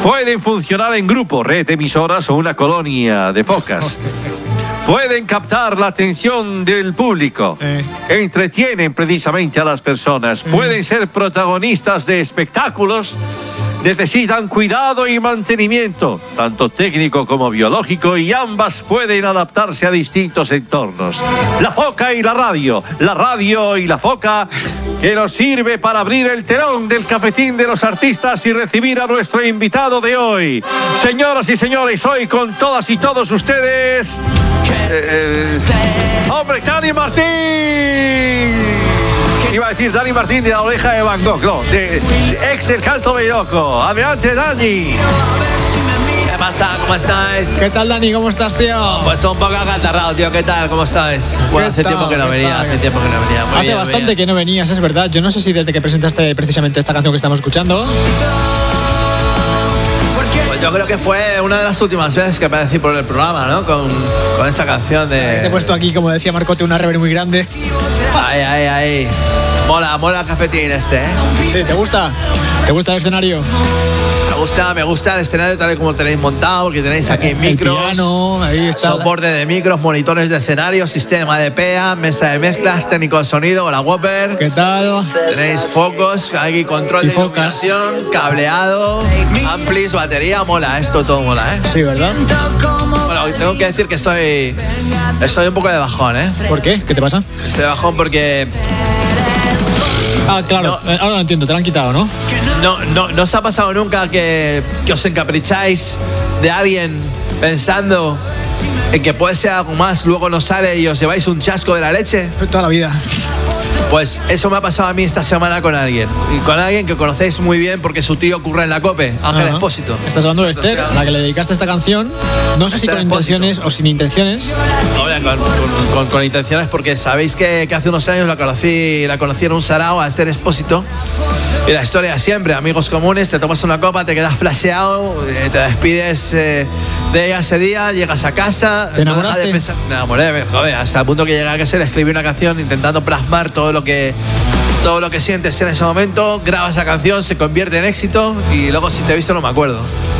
Pueden funcionar en grupo, red de emisoras o una colonia de focas. Pueden captar la atención del público. Entretienen precisamente a las personas. Pueden ser protagonistas de espectáculos. Necesitan cuidado y mantenimiento, tanto técnico como biológico, y ambas pueden adaptarse a distintos entornos. La foca y la radio y la foca, que nos sirve para abrir el telón del cafetín de los artistas y recibir a nuestro invitado de hoy. Señoras y señores, hoy con todas y todos ustedes... ¡Hombre, Dani Martín! Iba a decir Dani Martín de La Oreja de Van Gogh, no, de ex El Canto Belloco. Adelante, Dani. ¿Qué pasa? ¿Cómo estáis? ¿Qué tal, Dani? ¿Cómo estás, tío? Pues un poco acatarrado, tío. ¿Qué tal? ¿Cómo estáis? Bueno, hace tiempo que no venía, Hace bastante que no venías, es verdad. Yo no sé si desde que presentaste precisamente esta canción que estamos escuchando... Pues yo creo que fue una de las últimas veces que aparecí por el programa, ¿no? Con esta canción de... Te he puesto aquí, como decía Marcote, una reverb muy grande. Ahí. Mola el cafetín este, ¿eh? Sí, ¿te gusta? ¿Te gusta el escenario? Me gusta el escenario tal y como tenéis montado, porque tenéis aquí micros, piano, ahí está soporte de micros, monitores de escenario, sistema de PA, mesa de mezclas, técnico de sonido, hola Whopper. ¿Qué tal? Tenéis focos, aquí control de iluminación, cableado, amplis, batería, mola, esto todo mola, ¿eh? Sí, ¿verdad? Bueno, tengo que decir que estoy un poco de bajón, ¿eh? ¿Por qué? ¿Qué te pasa? Estoy de bajón porque... claro, ahora lo entiendo, te lo han quitado, ¿no? No os ha pasado nunca que os encapricháis de alguien pensando en que puede ser algo más, luego no sale y os lleváis un chasco de la leche? Toda la vida. Pues eso me ha pasado a mí esta semana con alguien. Y con alguien que conocéis muy bien porque su tío curra en la COPE, Ángel Expósito. Estás hablando de Esther, a la que le dedicaste esta canción. No sé si con intenciones o sin intenciones. Con intenciones, porque sabéis que hace unos años la conocí en un sarao a Esther Expósito. Y la historia siempre, amigos comunes, te tomas una copa, te quedas flasheado, te despides de ella ese día, llegas a casa... ¿Te enamoraste? Me enamoré, joder, hasta el punto que llegué a casa, le escribí una canción intentando plasmar todo lo que sientes en ese momento, grabas esa canción, se convierte en éxito y luego si te he visto no me acuerdo.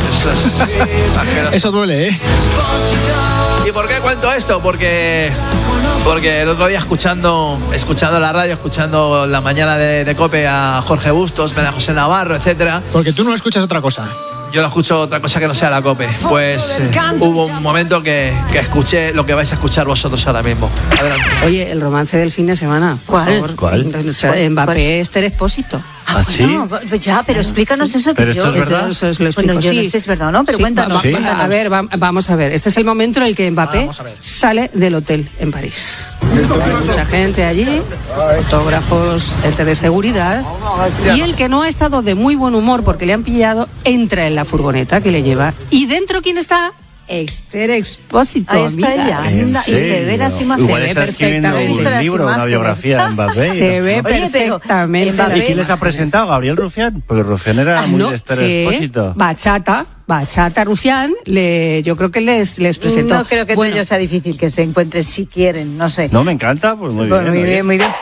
Eso duele, ¿eh? ¿Y por qué cuento esto? Porque el otro día escuchando la radio, escuchando la mañana de COPE a Jorge Bustos, María José Navarro, etcétera. Porque tú no escuchas otra cosa. Yo no escucho otra cosa que no sea la COPE. Pues hubo un momento que escuché lo que vais a escuchar vosotros ahora mismo. Adelante. Oye, el romance del fin de semana. ¿Cuál? Mbappé, Esther Expósito. ¿Ah, sí? No, ya, pero explícanos eso. ¿Pero que esto es verdad? Eso os lo explico. Bueno, yo no sé si es verdad o no, pero cuéntanos. ¿Sí? A ver, vamos a ver. Este es el momento en el que Mbappé sale del hotel en París. Mucha gente allí, fotógrafos, gente de seguridad. Y el que no ha estado de muy buen humor porque le han pillado, entra en la furgoneta que le lleva. ¿Y dentro quién está? Esther Expósito. Ahí está ella, y se ve las imágenes. Igual está escribiendo un libro, una biografía de Mbappé. Se ve perfectamente. ¿Y quién les ha presentado? ¿Gabriel Rufián? Porque Rufián era muy de Esther Expósito. Bachata Rufián, yo creo que les presentó. No creo que ello sea difícil que se encuentren si quieren, no sé. No, me encanta, pues muy bien. Muy bien.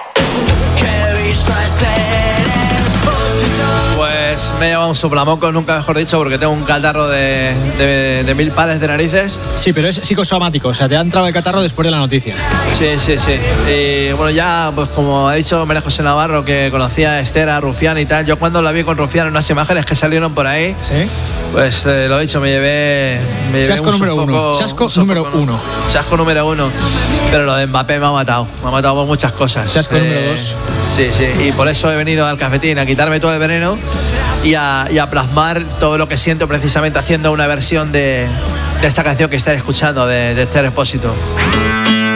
Pues me he llevado un soplamoco, nunca mejor dicho, porque tengo un catarro de 1000 pares de narices. Sí, pero es psicosomático, o sea, te ha entrado el catarro después de la noticia. Sí. Y bueno, ya, pues como ha dicho María José Navarro, que conocía a Esther, a Rufián y tal, yo cuando la vi con Rufián en unas imágenes que salieron por ahí, ¿sí? Pues lo he dicho, me llevé chasco número uno. Chasco número uno. Chasco número uno. Pero lo de Mbappé me ha matado por muchas cosas. Chasco número 2. Sí, y por eso he venido al cafetín, a quitarme todo el veneno y a plasmar todo lo que siento precisamente haciendo una versión de esta canción que estáis escuchando de Esther Expósito.